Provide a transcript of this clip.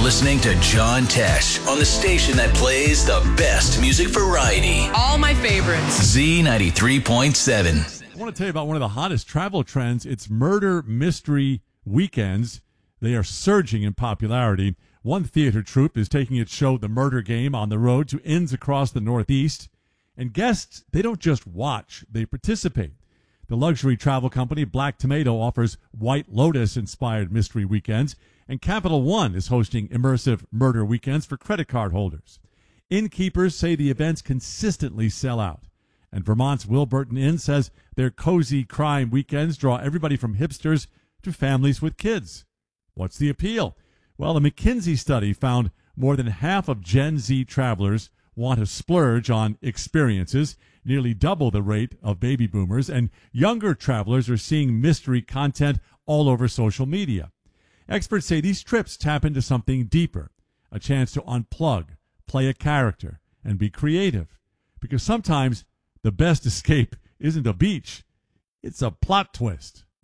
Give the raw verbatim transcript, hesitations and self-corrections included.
listening to John Tesh on the station that plays the best music variety. All my favorites. Z ninety-three point seven. I want to tell you about one of the hottest travel trends. It's murder mystery weekends. They are surging in popularity. One theater troupe is taking its show, The Murder Game, on the road to inns across the Northeast. And guests, they don't just watch, they participate. The luxury travel company Black Tomato offers White Lotus-inspired mystery weekends, and Capital One is hosting immersive murder weekends for credit card holders. Innkeepers say the events consistently sell out. And Vermont's Wilburton Inn says their cozy crime weekends draw everybody from hipsters to families with kids. What's the appeal? Well, a McKinsey study found more than half of Gen Z travelers want to splurge on experiences, nearly double the rate of baby boomers, and younger travelers are seeing mystery content all over social media. Experts say these trips tap into something deeper, a chance to unplug, play a character, and be creative. Because sometimes the best escape isn't a beach, it's a plot twist.